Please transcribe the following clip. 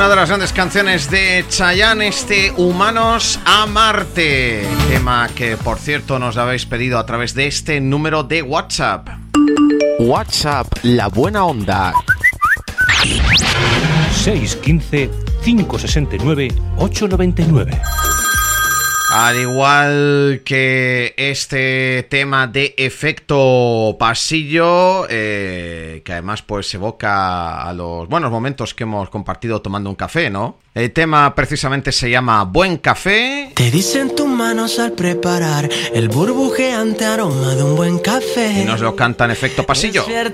una de las grandes canciones de Chayanne, Humanos a Marte. Tema que, por cierto, nos habéis pedido a través de este número de WhatsApp. WhatsApp, la buena onda. 615-569-899. Al igual que este tema de efecto pasillo, que además pues evoca a los buenos momentos que hemos compartido tomando un café, ¿no? El tema precisamente se llama Buen Café. Te dicen tus manos al preparar el burbujeante aroma de un buen café. Y nos lo canta en efecto pasillo. Es